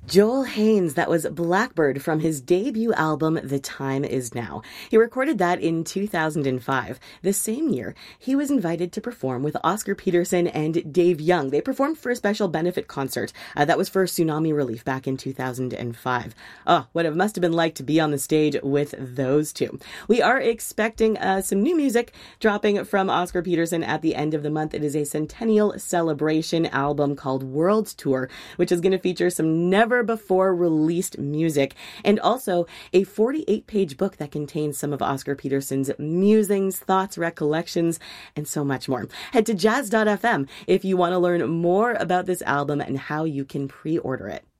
Joel Haynes, that was Blackbird from his debut album, The Time Is Now. He recorded that in 2005. The same year, he was invited to perform with Oscar Peterson and Dave Young. They performed for a special benefit concert. That was for tsunami relief back in 2005. Oh, what it must have been like to be on the stage with those two. We are expecting some new music dropping from Oscar Peterson at the end of the month. It is a centennial celebration album called World Tour, which is going to feature some never before released music, and also a 48-page book that contains some of Oscar Peterson's musings, thoughts, recollections, and so much more. Head to jazz.fm if you want to learn more about this album and how you can pre-order it.